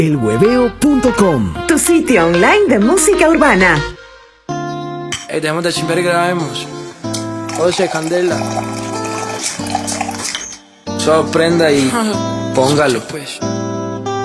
elhueveo.com, tu sitio online de música urbana. Dejemos de chimber y grabemos. José Candela. Sorprenda y póngalo pues.